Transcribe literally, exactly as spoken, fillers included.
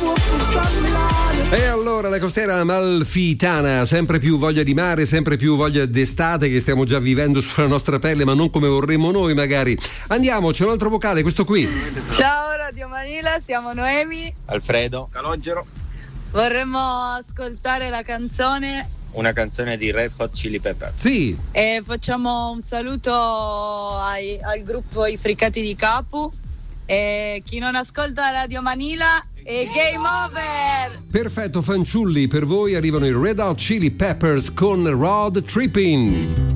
E allora la costiera amalfitana, sempre più voglia di mare, sempre più voglia d'estate che stiamo già vivendo sulla nostra pelle, ma non come vorremmo noi magari. Andiamo, c'è un altro vocale, questo qui. Ciao Radio Manila, siamo Noemi, Alfredo, Calogero. Vorremmo ascoltare la canzone, una canzone di Red Hot Chili Peppers. Sì. E facciamo un saluto ai, al gruppo I Friccati di Capu. E chi non ascolta Radio Manila è game over. Perfetto, fanciulli, per voi arrivano i Red Hot Chili Peppers con Road Tripping.